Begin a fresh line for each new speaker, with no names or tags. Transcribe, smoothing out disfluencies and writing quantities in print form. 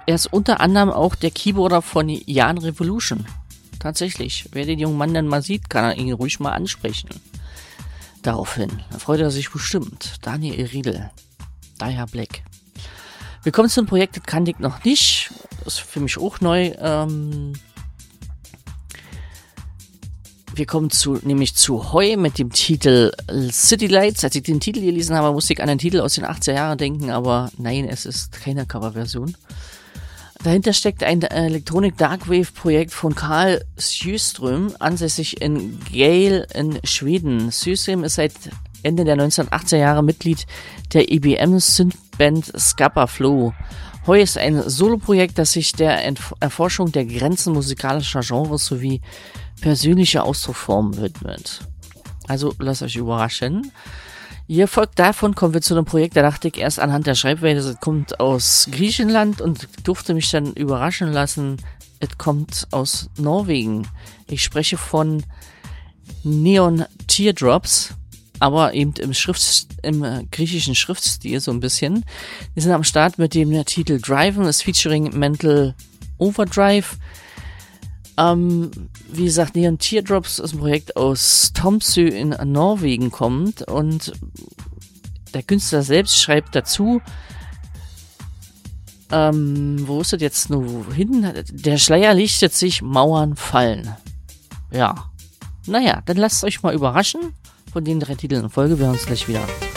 er ist unter anderem auch der Keyboarder von Jan Revolution. Tatsächlich. Wer den jungen Mann dann mal sieht, kann er ihn ruhig mal ansprechen. Daraufhin. Da freut er sich bestimmt. Daniel Riedel. Daher Black. Wir kommen zum Projekt, das kannte ich noch nicht. Das ist für mich auch neu. Wir kommen nämlich zu Heu mit dem Titel City Lights. Als ich den Titel gelesen habe, musste ich an den Titel aus den 80er Jahren denken, aber nein, es ist keine Coverversion. Dahinter steckt ein Electronic Darkwave Projekt von Karl Sjöström, ansässig in Gale in Schweden. Sjöström ist seit Ende der 1980er Jahre Mitglied der IBM-Synthband Scappa Flow. Heu ist ein Soloprojekt, das sich der Erforschung der Grenzen musikalischer Genres sowie persönlicher Ausdrucksformen widmet. Also lasst euch überraschen. Hier folgt davon, kommen wir zu einem Projekt, da dachte ich erst anhand der Schreibweise, es kommt aus Griechenland und durfte mich dann überraschen lassen, es kommt aus Norwegen. Ich spreche von Neon Teardrops, aber eben im griechischen Schriftstil so ein bisschen. Wir sind am Start mit dem Titel Driven, ist featuring Mental Overdrive. Wie gesagt, Neon Teardrops ist ein Projekt aus Tromsø in Norwegen kommt und der Künstler selbst schreibt dazu, wo ist das jetzt nur hin? Der Schleier lichtet sich, Mauern fallen. Ja. Naja, dann lasst euch mal überraschen von den 3 Titeln in Folge. Wir hören uns gleich wieder.